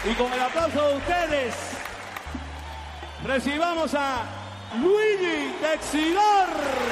Y con el aplauso de ustedes, recibamos a Luigi Texidor.